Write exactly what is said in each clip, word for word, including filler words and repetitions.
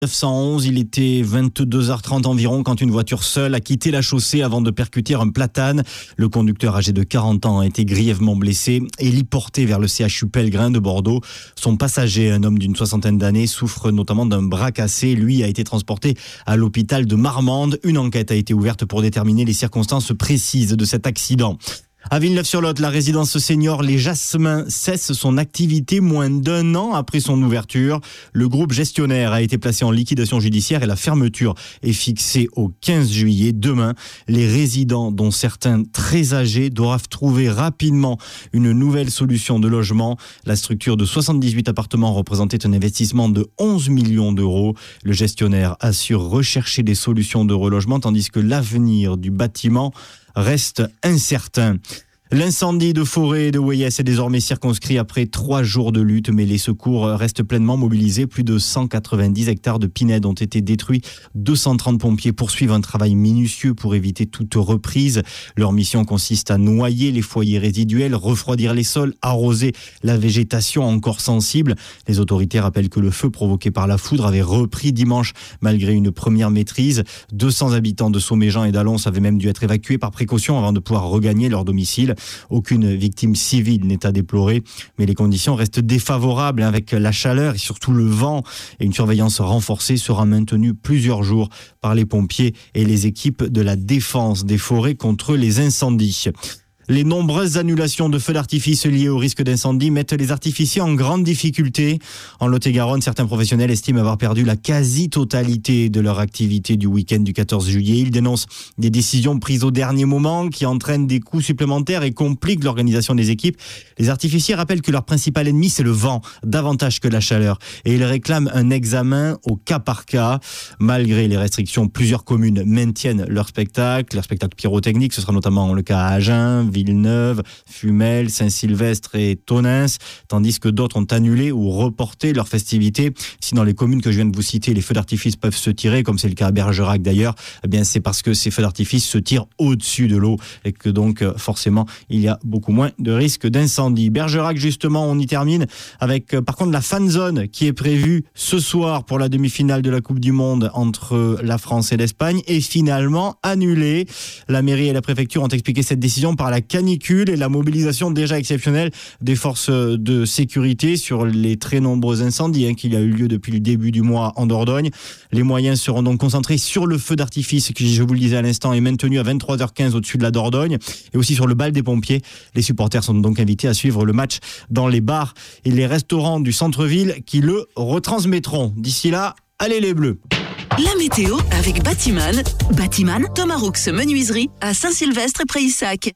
neuf cent onze, il était vingt-deux heures trente environ quand une voiture seule a quitté la chaussée avant de percuter un platane. Le conducteur âgé de quarante ans a été grièvement blessé et héliporté vers le C H U Pellegrin de Bordeaux. Son passager, un homme d'une soixantaine d'années, souffre notamment d'un bras cassé. Lui a été transporté à l'hôpital de Marmande. Une enquête a été ouverte pour déterminer les circonstances précises de cet accident. À Villeneuve-sur-Lot, la résidence senior Les Jasmins cesse son activité moins d'un an après son ouverture. Le groupe gestionnaire a été placé en liquidation judiciaire et la fermeture est fixée au quinze juillet. Demain, les résidents, dont certains très âgés, doivent trouver rapidement une nouvelle solution de logement. La structure de soixante-dix-huit appartements représentait un investissement de onze millions d'euros. Le gestionnaire assure rechercher des solutions de relogement tandis que l'avenir du bâtiment reste incertain. L'incendie de forêt de Weyes est désormais circonscrit après trois jours de lutte, mais les secours restent pleinement mobilisés. Plus de cent quatre-vingt-dix hectares de pinèdes ont été détruits. deux cent trente pompiers poursuivent un travail minutieux pour éviter toute reprise. Leur mission consiste à noyer les foyers résiduels, refroidir les sols, arroser la végétation encore sensible. Les autorités rappellent que le feu provoqué par la foudre avait repris dimanche malgré une première maîtrise. deux cents habitants de Somméjean et d'Allons avaient même dû être évacués par précaution avant de pouvoir regagner leur domicile. Aucune victime civile n'est à déplorer, mais les conditions restent défavorables avec la chaleur et surtout le vent. Et une surveillance renforcée sera maintenue plusieurs jours par les pompiers et les équipes de la défense des forêts contre les incendies. Les nombreuses annulations de feux d'artifice liées au risque d'incendie mettent les artificiers en grande difficulté. En Lot-et-Garonne, certains professionnels estiment avoir perdu la quasi-totalité de leur activité du week-end du quatorze juillet. Ils dénoncent des décisions prises au dernier moment qui entraînent des coûts supplémentaires et compliquent l'organisation des équipes. Les artificiers rappellent que leur principal ennemi, c'est le vent, davantage que la chaleur. Et ils réclament un examen au cas par cas. Malgré les restrictions, plusieurs communes maintiennent leur spectacle, leur spectacle pyrotechnique. Ce sera notamment le cas à Agen, Villeneuve, Fumel, Saint-Sylvestre et Tonins, tandis que d'autres ont annulé ou reporté leurs festivités. Si dans les communes que je viens de vous citer, les feux d'artifice peuvent se tirer, comme c'est le cas à Bergerac d'ailleurs, eh bien c'est parce que ces feux d'artifice se tirent au-dessus de l'eau et que donc forcément il y a beaucoup moins de risques d'incendie. Bergerac justement, on y termine avec par contre la fan zone qui est prévue ce soir pour la demi-finale de la Coupe du Monde entre la France et l'Espagne est finalement annulée. La mairie et la préfecture ont expliqué cette décision par la canicule et la mobilisation déjà exceptionnelle des forces de sécurité sur les très nombreux incendies hein, qu'il y a eu lieu depuis le début du mois en Dordogne. Les moyens seront donc concentrés sur le feu d'artifice qui, je vous le disais à l'instant, est maintenu à vingt-trois heures quinze au-dessus de la Dordogne et aussi sur le bal des pompiers. Les supporters sont donc invités à suivre le match dans les bars et les restaurants du centre-ville qui le retransmettront. D'ici là, allez les Bleus! La météo avec Batiman. Batiman, Thomas Roux Menuiserie à Saint-Sylvestre et Prayssac.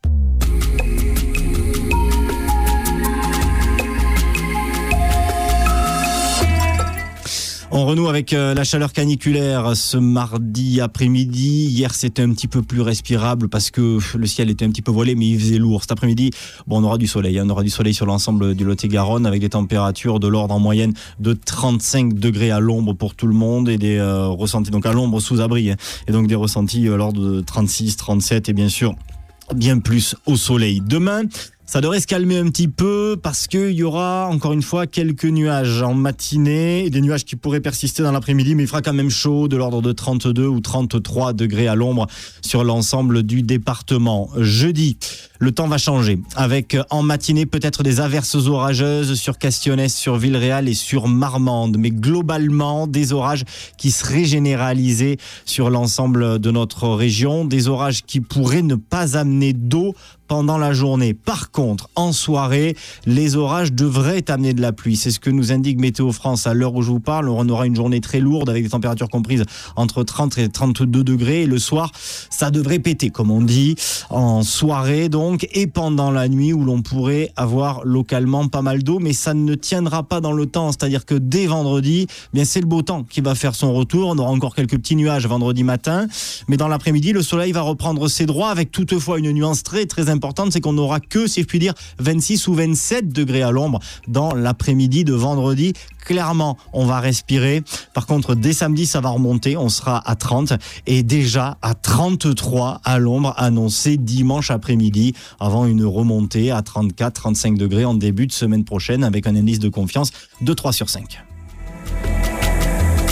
On renoue avec la chaleur caniculaire ce mardi après-midi. Hier, c'était un petit peu plus respirable parce que le ciel était un petit peu voilé, mais il faisait lourd. Cet après-midi, bon, on aura du soleil. On aura du soleil sur l'ensemble du Lot-et-Garonne avec des températures de l'ordre en moyenne de trente-cinq degrés à l'ombre pour tout le monde et des euh, ressentis, donc à l'ombre sous abri, hein, et donc des ressentis à l'ordre de trente-six, trente-sept et bien sûr bien plus au soleil. Demain, ça devrait se calmer un petit peu parce qu'il y aura encore une fois quelques nuages en matinée, des nuages qui pourraient persister dans l'après-midi, mais il fera quand même chaud de l'ordre de trente-deux ou trente-trois degrés à l'ombre sur l'ensemble du département. Jeudi, le temps va changer avec en matinée peut-être des averses orageuses sur Castionnès, sur Villeréal et sur Marmande, mais globalement des orages qui seraient généralisés sur l'ensemble de notre région, des orages qui pourraient ne pas amener d'eau pendant la journée. Par contre, en soirée, les orages devraient amener de la pluie. C'est ce que nous indique Météo France à l'heure où je vous parle. On aura une journée très lourde avec des températures comprises entre trente et trente-deux degrés. Et le soir, ça devrait péter, comme on dit, en soirée donc, et pendant la nuit où l'on pourrait avoir localement pas mal d'eau. Mais ça ne tiendra pas dans le temps. C'est-à-dire que dès vendredi, bien c'est le beau temps qui va faire son retour. On aura encore quelques petits nuages vendredi matin. Mais dans l'après-midi, le soleil va reprendre ses droits avec toutefois une nuance très très importante. importante, c'est qu'on n'aura que, si je puis dire, vingt-six ou vingt-sept degrés à l'ombre dans l'après-midi de vendredi. Clairement, on va respirer. Par contre, dès samedi, ça va remonter. On sera à trente et déjà à trente-trois à l'ombre annoncé dimanche après-midi avant une remontée à trente-quatre, trente-cinq degrés en début de semaine prochaine avec un indice de confiance de trois sur cinq.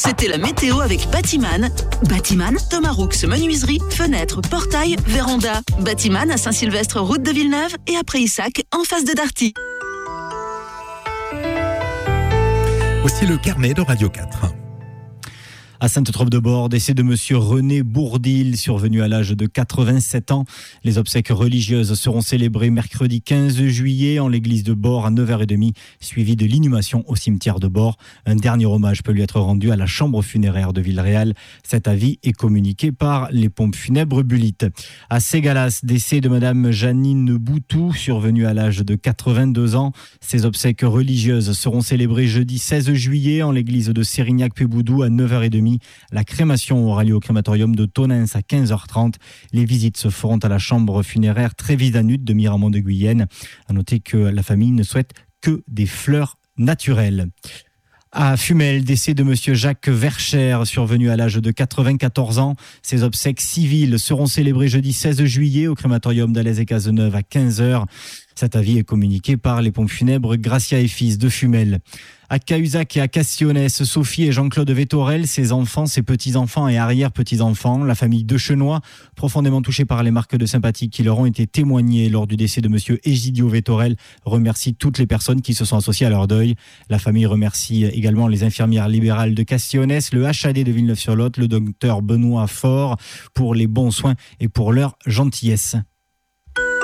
C'était la météo avec Batiman. Batiman, Thomas Roux, menuiserie, fenêtres, portail, véranda. Batiman à Saint-Sylvestre, route de Villeneuve et à Prayssac, en face de Darty. Voici le carnet de Radio quatre. À Sainte-Treuve-de-Bord, décès de monsieur René Bourdil, survenu à l'âge de quatre-vingt-sept ans. Les obsèques religieuses seront célébrées mercredi quinze juillet en l'église de Bord à neuf heures trente, suivi de l'inhumation au cimetière de Bord. Un dernier hommage peut lui être rendu à la chambre funéraire de Villeréal. Cet avis est communiqué par les pompes funèbres Bulit. À Ségalas, décès de madame Janine Boutou, survenue à l'âge de quatre-vingt-deux ans. Ces obsèques religieuses seront célébrées jeudi seize juillet en l'église de Sérignac-Péboudou à neuf heures trente. La crémation aura lieu au crématorium de Tonens à quinze heures trente. Les visites se feront à la chambre funéraire Trévisanut de Miramont de Guyenne. À noter que la famille ne souhaite que des fleurs naturelles. À Fumel, décès de monsieur Jacques Vercher, survenu à l'âge de quatre-vingt-quatorze ans. Ses obsèques civiles seront célébrées jeudi seize juillet au crématorium d'Alès et Cazeneuve à quinze heures. Cet avis est communiqué par les pompes funèbres Gracia et Fils de Fumel. À Cahuzac et à Castionnès, Sophie et Jean-Claude Vétorel, ses enfants, ses petits-enfants et arrière-petits-enfants, la famille de Chenois, profondément touchée par les marques de sympathie qui leur ont été témoignées lors du décès de monsieur Egidio Vétorel, remercie toutes les personnes qui se sont associées à leur deuil. La famille remercie également les infirmières libérales de Castionnès, le H A D de Villeneuve-sur-Lot, le docteur Benoît Faure pour les bons soins et pour leur gentillesse.